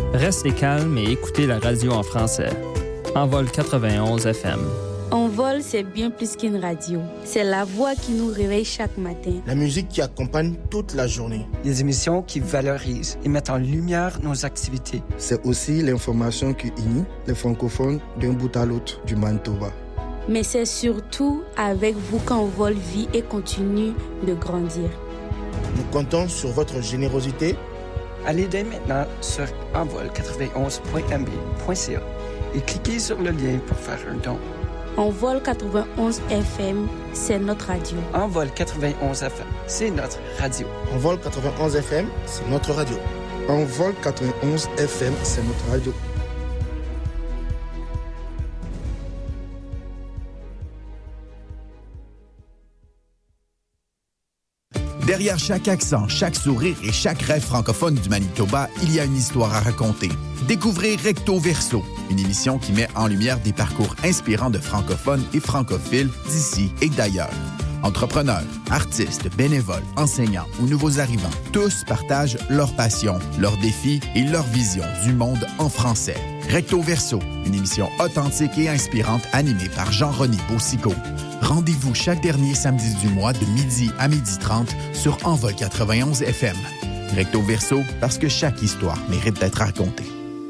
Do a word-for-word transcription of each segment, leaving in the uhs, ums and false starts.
Restez calme et écoutez la radio en français. Envol quatre-vingt-onze F M. Envol, c'est bien plus qu'une radio. C'est la voix qui nous réveille chaque matin. La musique qui accompagne toute la journée. Les émissions qui valorisent et mettent en lumière nos activités. C'est aussi l'information qui unit les francophones d'un bout à l'autre du Manitoba. Mais c'est surtout avec vous qu'Envol vit et continue de grandir. Nous comptons sur votre générosité. Allez dès maintenant sur envol quatre-vingt-onze point m b point c a et cliquez sur le lien pour faire un don. Envol quatre-vingt-onze F M, c'est notre radio. Envol quatre-vingt-onze F M, c'est notre radio. Envol quatre-vingt-onze F M, c'est notre radio. Envol quatre-vingt-onze F M, c'est notre radio. Derrière chaque accent, chaque sourire et chaque rêve francophone du Manitoba, il y a une histoire à raconter. Découvrez Recto Verso, une émission qui met en lumière des parcours inspirants de francophones et francophiles d'ici et d'ailleurs. Entrepreneurs, artistes, bénévoles, enseignants ou nouveaux arrivants, tous partagent leur passion, leurs défis et leur vision du monde en français. Recto Verso, une émission authentique et inspirante animée par Jean-René Boussicault. Rendez-vous chaque dernier samedi du mois de midi à midi trente sur Envol quatre-vingt-onze F M. Recto Verso, parce que chaque histoire mérite d'être racontée.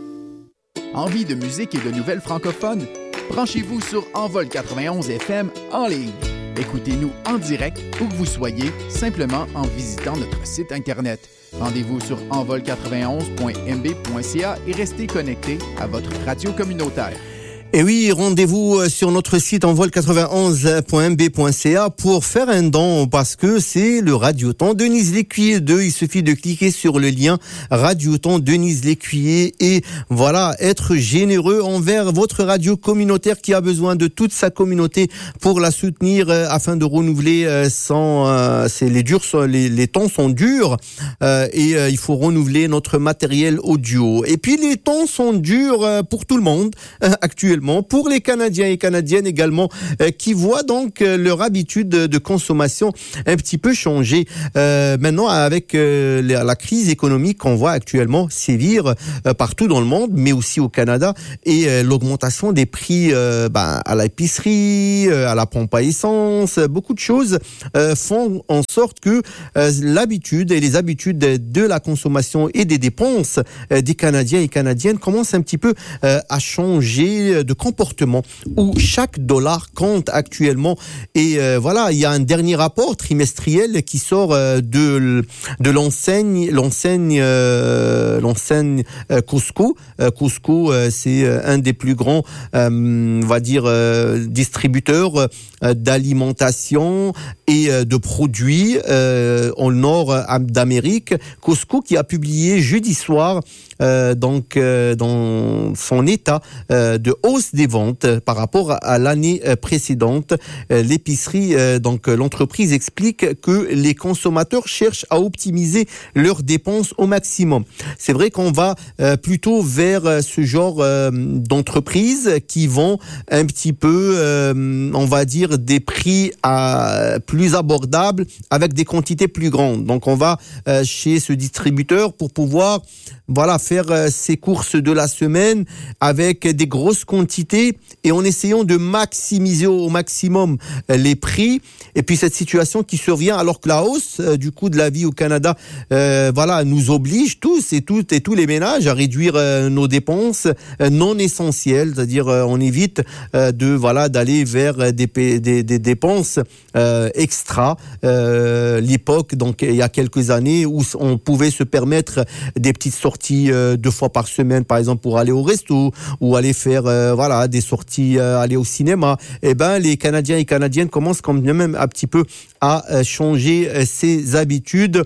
Envie de musique et de nouvelles francophones? Branchez-vous sur Envol quatre-vingt-onze F M en ligne. Écoutez-nous en direct où que vous soyez, simplement en visitant notre site Internet. Rendez-vous sur envol quatre-vingt-onze point m b point c a et restez connectés à votre radio communautaire. Et oui, rendez-vous sur notre site envol quatre-vingt-onze point m b point c a pour faire un don parce que c'est le Radioton Denise Lécuyer deux. Il suffit de cliquer sur le lien Radioton Denise Lécuyer et voilà, être généreux envers votre radio communautaire qui a besoin de toute sa communauté pour la soutenir euh, afin de renouveler euh, sans, euh, c'est les durs, les, les temps sont durs euh, et euh, il faut renouveler notre matériel audio. Et puis les temps sont durs euh, pour tout le monde euh, actuellement. Pour les Canadiens et Canadiennes également, euh, qui voient donc euh, leur habitude de, de consommation un petit peu changer. Euh, maintenant, avec euh, la, la crise économique qu'on voit actuellement sévir euh, partout dans le monde, mais aussi au Canada, et euh, l'augmentation des prix euh, ben, à l'épicerie, euh, à la pompe à essence, beaucoup de choses euh, font en sorte que euh, l'habitude et les habitudes de la consommation et des dépenses euh, des Canadiens et Canadiennes commencent un petit peu euh, à changer de comportement où chaque dollar compte actuellement et euh, voilà, il y a un dernier rapport trimestriel qui sort euh, de de l'enseigne l'enseigne euh, l'enseigne euh, Costco. Euh, Costco euh, c'est un des plus grands euh, on va dire euh, distributeurs euh, d'alimentation et euh, de produits euh, au nord d'Amérique. Costco qui a publié jeudi soir Euh, donc euh, dans son état euh, de hausse des ventes euh, par rapport à, à l'année euh, précédente. Euh, l'épicerie, euh, donc euh, l'entreprise explique que les consommateurs cherchent à optimiser leurs dépenses au maximum. C'est vrai qu'on va euh, plutôt vers euh, ce genre euh, d'entreprises qui vont un petit peu, euh, on va dire, des prix à, plus abordables avec des quantités plus grandes. Donc on va euh, chez ce distributeur pour pouvoir voilà, faire euh, ses courses de la semaine avec des grosses quantités et en essayant de maximiser au maximum euh, les prix. Et puis cette situation qui survient alors que la hausse euh, du coût de la vie au Canada, euh, voilà, nous oblige tous et toutes et tous les ménages à réduire euh, nos dépenses euh, non essentielles, c'est-à-dire euh, on évite euh, de voilà d'aller vers des, des, des dépenses euh, extra. Euh, l'époque donc il y a quelques années où on pouvait se permettre des petites sorties euh, deux fois par semaine par exemple pour aller au resto ou aller faire euh, voilà des sorties euh, aller au cinéma. Et ben les Canadiens et Canadiennes commencent quand même un petit peu à euh, changer euh, ses habitudes.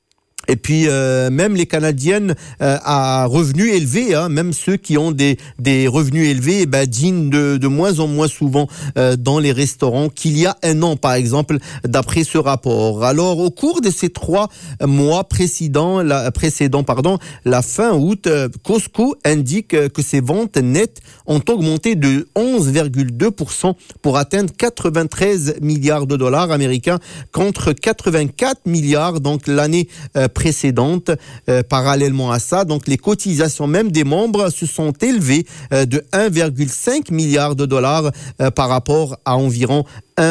Et puis euh, même les Canadiennes euh, à revenus élevés, hein, même ceux qui ont des des revenus élevés, eh ben dînent de de moins en moins souvent euh, dans les restaurants qu'il y a un an, par exemple, d'après ce rapport. Alors au cours de ces trois mois précédents, la précédent pardon, la fin août, euh, Costco indique que ses ventes nettes ont augmenté de onze virgule deux pour cent pour atteindre quatre-vingt-treize milliards de dollars américains contre quatre-vingt-quatre milliards donc l'année euh, précédente. Euh, parallèlement à ça, donc les cotisations même des membres se sont élevées euh, de un virgule cinq milliard de dollars euh, par rapport à environ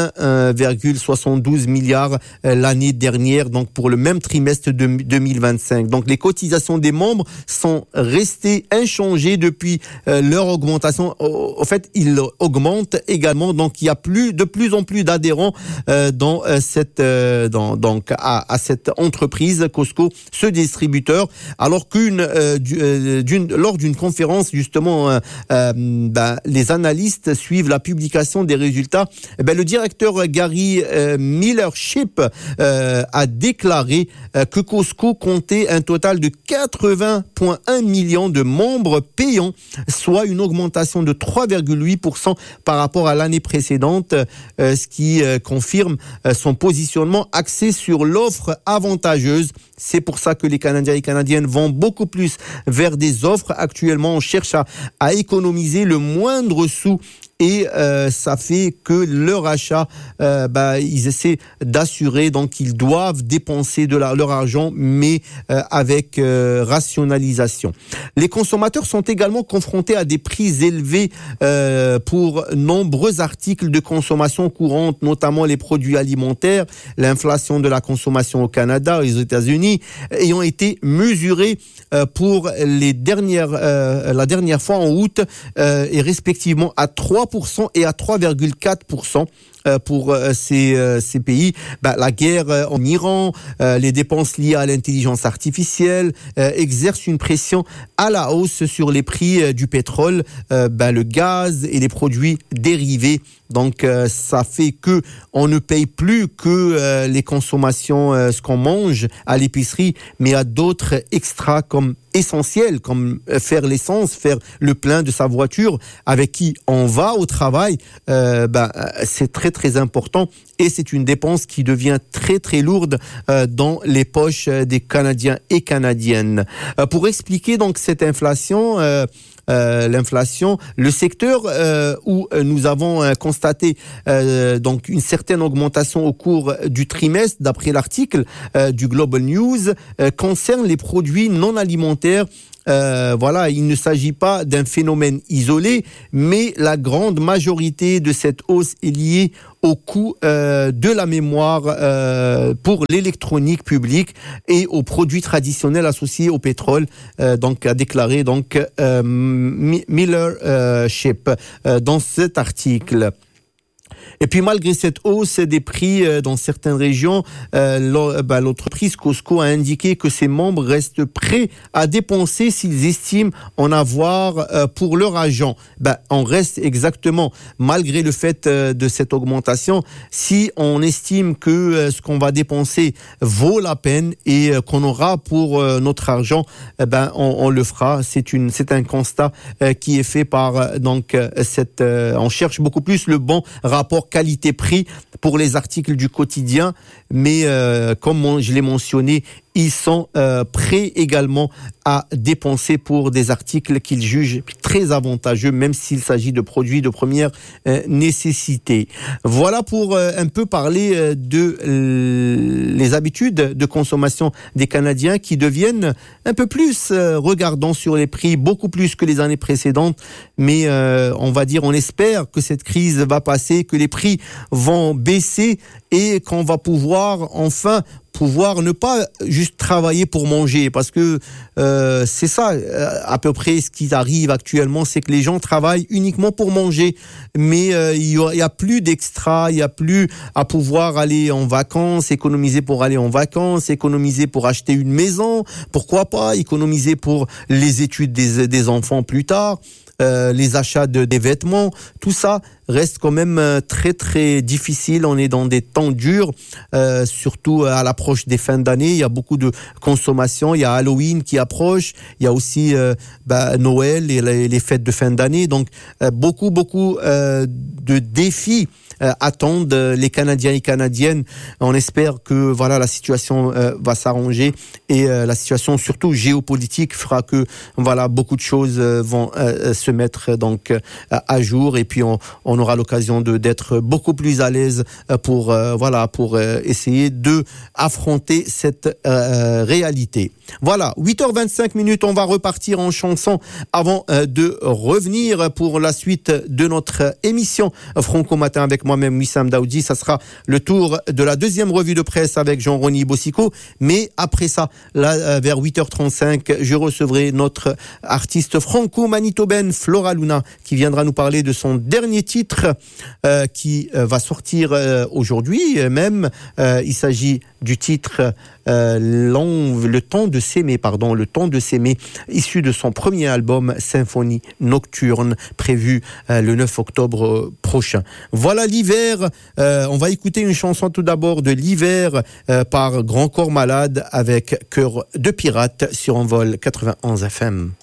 un virgule soixante-douze milliard euh, l'année dernière, donc pour le même trimestre de deux mille vingt-cinq. Donc les cotisations des membres sont restées inchangées depuis euh, leur augmentation. Au, au fait, ils augmentent également, donc il y a plus de plus en plus d'adhérents euh, dans euh, cette euh, dans donc à, à cette entreprise Costco, ce distributeur, alors qu'une euh, d'une lors d'une conférence justement euh, euh, ben, les analystes suivent la publication des résultats. Eh ben, le directeur Gary euh, Millership euh, a déclaré euh, que Costco comptait un total de quatre-vingts virgule un millions de membres payants, soit une augmentation de trois virgule huit pour cent par rapport à l'année précédente, euh, ce qui euh, confirme euh, son positionnement axé sur l'offre avantageuse. C'est pour ça que les Canadiens et Canadiennes vont beaucoup plus vers des offres. Actuellement, on cherche à, à économiser le moindre sou. Et euh, ça fait que leur achat, euh, bah, ils essaient d'assurer, donc ils doivent dépenser de la, leur argent, mais euh, avec euh, rationalisation. Les consommateurs sont également confrontés à des prix élevés euh, pour nombreux articles de consommation courante, notamment les produits alimentaires. L'inflation de la consommation au Canada et aux États-Unis ayant été mesurée euh, pour les dernières, euh, la dernière fois en août euh, et respectivement à trois pour cent et à trois virgule quatre pour cent pour ces, ces pays. Ben, la guerre en Iran, euh, les dépenses liées à l'intelligence artificielle euh, exercent une pression à la hausse sur les prix euh, du pétrole, euh, ben, le gaz et les produits dérivés. Donc euh, ça fait que on ne paye plus que euh, les consommations, euh, ce qu'on mange à l'épicerie, mais à d'autres extras comme essentiels, comme faire l'essence, faire le plein de sa voiture, avec qui on va au travail. Euh, ben, c'est très très important et c'est une dépense qui devient très très lourde euh, dans les poches des Canadiens et Canadiennes. Euh, pour expliquer donc cette inflation, euh, Euh, l'inflation, le secteur euh, où nous avons euh, constaté euh, donc une certaine augmentation au cours du trimestre, d'après l'article euh, du Global News, euh, concerne les produits non alimentaires. Euh, voilà, il ne s'agit pas d'un phénomène isolé, mais la grande majorité de cette hausse est liée au coût euh, de la mémoire euh, pour l'électronique publique et aux produits traditionnels associés au pétrole, euh, donc a déclaré donc euh, Millership euh, dans cet article. Et puis malgré cette hausse des prix euh, dans certaines régions, euh, bah, l'entreprise Costco a indiqué que ses membres restent prêts à dépenser s'ils estiment en avoir euh, pour leur argent. Bah, on reste exactement, malgré le fait euh, de cette augmentation, si on estime que euh, ce qu'on va dépenser vaut la peine et euh, qu'on aura pour euh, notre argent, eh ben on, on le fera. C'est une, c'est un constat euh, qui est fait par euh, donc euh, cette. Euh, on cherche beaucoup plus le bon rapport qualité-prix pour les articles du quotidien, mais euh, comme on, je l'ai mentionné, ils sont euh, prêts également à dépenser pour des articles qu'ils jugent très avantageux, même s'il s'agit de produits de première euh, nécessité. Voilà pour euh, un peu parler euh, de euh, les habitudes de consommation des Canadiens qui deviennent un peu plus euh, regardants sur les prix, beaucoup plus que les années précédentes. Mais euh, on va dire, on espère que cette crise va passer, que les prix vont baisser et qu'on va pouvoir enfin pouvoir ne pas juste travailler pour manger, parce que euh, c'est ça à peu près ce qui arrive actuellement, c'est que les gens travaillent uniquement pour manger, mais euh, il y, y a plus d'extra, il y a plus à pouvoir aller en vacances, économiser pour aller en vacances, économiser pour acheter une maison, pourquoi pas économiser pour les études des, des enfants plus tard. Euh, les achats de des vêtements, tout ça reste quand même euh, très très difficile. On est dans des temps durs, euh, surtout à l'approche des fins d'année. Il y a beaucoup de consommation. Il y a Halloween qui approche. Il y a aussi euh, bah, Noël et les, les fêtes de fin d'année. Donc euh, beaucoup beaucoup euh, de défis euh, attendent les Canadiens et Canadiennes. On espère que voilà la situation euh, va s'arranger et euh, la situation surtout géopolitique fera que voilà beaucoup de choses euh, vont euh, se mettre donc euh, à jour et puis on, on aura l'occasion de d'être beaucoup plus à l'aise pour euh, voilà pour euh, essayer de affronter cette euh, réalité. Voilà, huit heures vingt-cinq minutes, on va repartir en chanson avant euh, de revenir pour la suite de notre émission Franco Matin avec moi-même Wissam Daoudi. Ça sera le tour de la deuxième revue de presse avec Jean-Rony Bossico, mais après ça, là, euh, vers huit heures trente-cinq, je recevrai notre artiste franco-manitobaine Flora Luna qui viendra nous parler de son dernier titre euh, qui euh, va sortir euh, aujourd'hui euh, même. Euh, il s'agit du titre euh, Le temps de s'aimer, pardon, Le temps de s'aimer, issu de son premier album Symphonie Nocturne, prévu euh, le neuf octobre prochain. Voilà l'hiver. Euh, on va écouter une chanson tout d'abord de l'hiver euh, par Grand Corps Malade avec Cœur de pirate sur Envol quatre-vingt-onze F M.